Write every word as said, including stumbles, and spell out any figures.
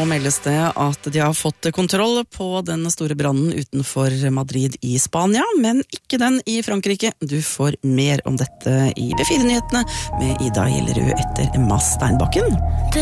nå meldes det at de har fått kontroll på den store brannen utenfor Madrid i Spania, men ikke den i Frankrike. Du får mer om dette i B fire-nyhetene med Ida Gjellerud etter Emma Steinbakken.